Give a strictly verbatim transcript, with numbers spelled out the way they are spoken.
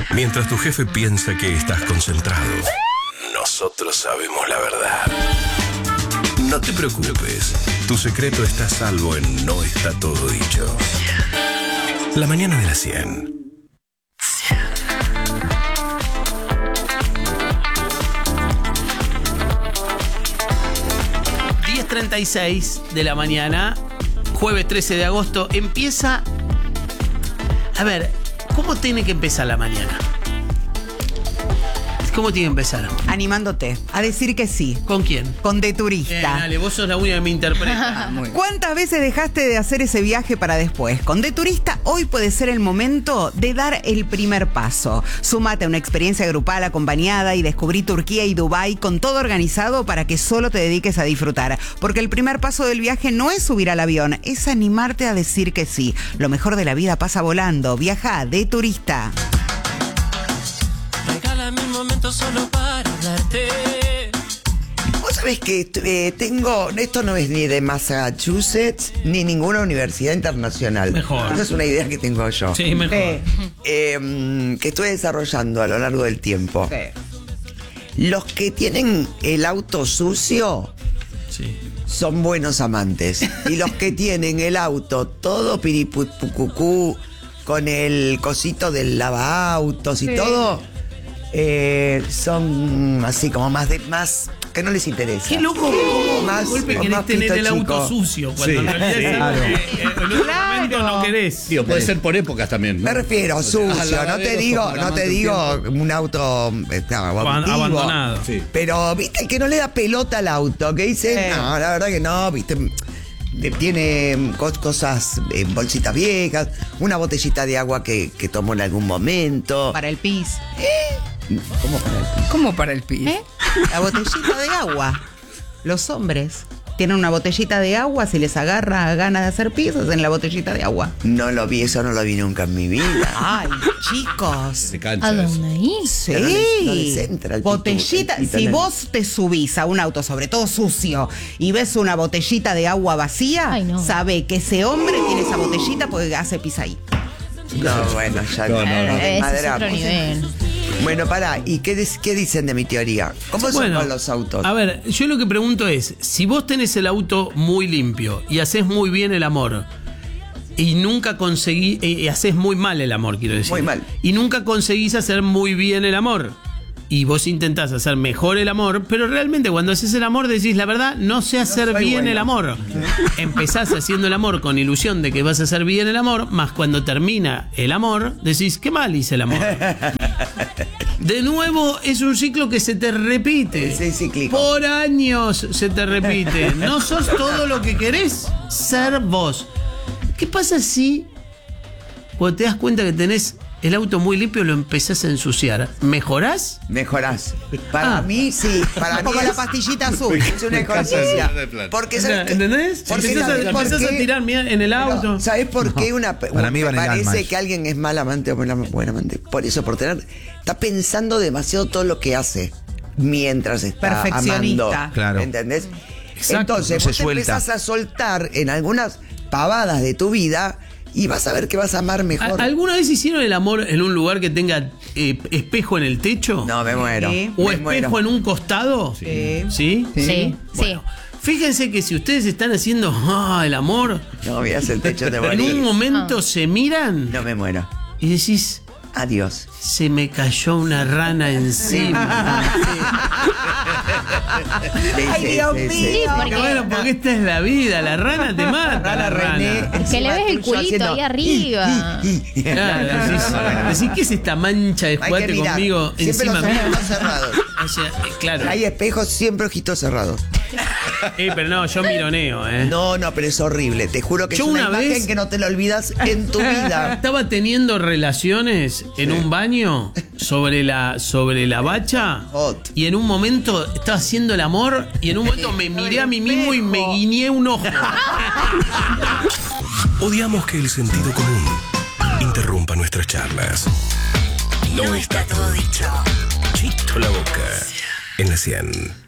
Mientras tu jefe piensa que estás concentrado, nosotros sabemos la verdad. No te preocupes, tu secreto está a salvo en No Está Todo Dicho. La mañana de las cien. diez treinta y seis de la mañana, jueves trece de agosto, empieza... A ver, ¿cómo tiene que empezar la mañana? ¿Cómo tiene que empezar? Animándote a decir que sí. ¿Con quién? Con De Turista. Eh, dale, vos sos la única que me interpreta. ¿Cuántas veces dejaste de hacer ese viaje para después? Con De Turista hoy puede ser el momento de dar el primer paso. Súmate a una experiencia grupal acompañada y descubrí Turquía y Dubái con todo organizado para que solo te dediques a disfrutar. Porque el primer paso del viaje no es subir al avión, es animarte a decir que sí. Lo mejor de la vida pasa volando. Viaja De Turista. Mi momento solo para hablarte. Vos sabés que eh, tengo, esto no es ni de Massachusetts ni ninguna universidad internacional. Mejor. Esa es una idea que tengo yo. Sí, mejor. Eh, Eh, que estoy desarrollando a lo largo del tiempo. eh. Los que tienen el auto sucio Sí. son buenos amantes. Y los que tienen el auto todo piripucucú, con el cosito del lavaautos y Sí. todo, eh, son así como más de más que no les interesa. Qué loco, cómo Más- de golpe o querés más tener pito el auto chico. sucio cuando Sí, en realidad sí, es algo claro. que, eh, en un momento no querés. Digo, puede ser por épocas también, ¿no? Me refiero, sucio, no te lavaderos digo, como no te amante digo un un auto eh, no, Aban- antiguo. abandonado. Sí. Pero, viste, que no le da pelota al auto, que dice, Sí. no, la verdad que no, viste, de- tiene cos- cosas, eh, bolsitas viejas, una botellita de agua que, que tomó en algún momento. Para el pis. ¿Cómo para el piso? ¿Cómo para el pis? La botellita de agua. Los hombres tienen una botellita de agua, si les agarra ganas de hacer pis, hacen la botellita de agua. No lo vi, eso no lo vi nunca en mi vida. Ay, chicos. Se cancha ¿A eso. dónde ahí? Sí. Pero no les- no les entra el Botellita. pito- el pito Si en el- vos te subís a un auto, sobre todo sucio, y ves una botellita de agua vacía, Ay, no. sabe que ese hombre tiene esa botellita porque hace pis ahí. No, bueno, ya No, no, no. nos Ese es desmadramos. otro nivel. Bueno, pará, ¿y qué, dis- qué dicen de mi teoría? ¿Cómo son Bueno, con los autos? A ver, yo lo que pregunto es, si vos tenés el auto muy limpio y haces muy bien el amor y nunca conseguís, eh, y haces muy mal el amor, quiero decir. Muy mal. Y nunca conseguís hacer muy bien el amor. Y vos intentás hacer mejor el amor, pero realmente cuando haces el amor decís, la verdad, no sé hacer soy bien bueno. el amor. Empezás haciendo el amor con ilusión de que vas a hacer bien el amor, más cuando termina el amor, decís, qué mal hice el amor. De nuevo, es un ciclo que se te repite. Sí, sí, cíclico. Por años se te repite. No sos todo lo que querés ser vos. ¿Qué pasa si cuando te das cuenta que tenés el auto muy limpio lo empezás a ensuciar? ¿Mejorás? Mejorás. Para Ah. mí, sí. Para mí Como la es, pastillita azul. es una economía. Porque, O sea, ¿sabes qué? ¿entendés? Porque Empezás, a, la- empezás a porque- tirar mierda en el auto. No, ¿sabes por qué una para mí va en el parece alma eso. que alguien es mal amante o buena, buen amante? Por eso, por tener, está pensando demasiado todo lo que hace mientras está Perfeccionista. amando. Claro. ¿Entendés? Exacto, Entonces, se vos te suelta. empezás a soltar en algunas pavadas de tu vida y vas a ver que vas a amar mejor. ¿A- ¿Alguna vez hicieron el amor en un lugar que tenga eh, espejo en el techo? No, me muero. Sí. ¿O me espejo muero. en un costado? Sí. ¿Sí? Sí, sí. Bueno, fíjense que si ustedes están haciendo ah, el amor, No, miras el techo de en morir. un momento se miran No me muero. y decís, Adiós. se me cayó una rana encima. Ay, Dios mío. Sí, porque- Porque bueno, porque esta es la vida, la rana te mata, la Rana René. rana. Que le ves el Tuyo culito haciendo ahí arriba. Claro, decís, decís, ¿qué es esta mancha de Hay que juguete mirar. conmigo Siempre encima los mío? ojitos cerrados. O sea, eh, claro. Hay espejos siempre ojitos cerrados. Eh, pero no, yo mironeo, ¿eh? No, no, pero es horrible. Te juro que Yo es una, una imagen vez- que no te la olvidas en tu vida. Estaba teniendo relaciones en un baño sobre la, sobre la bacha Hot. y en un momento estaba haciendo el amor y en un momento me miré a mí mismo y me guiñé un ojo. Odiamos que el sentido común interrumpa nuestras charlas. No está todo dicho. Chito la boca en la cien.